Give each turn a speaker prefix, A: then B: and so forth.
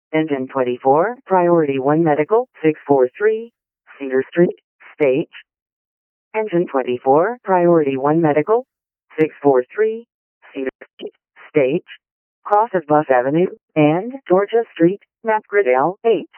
A: Engine 24, Priority 1 Medical, 643, Cedar Street, Stage. Engine 24, Priority 1 Medical, 643, Cedar Street, Stage. Cross of Bus Avenue, and Georgia Street, Map Grid L8.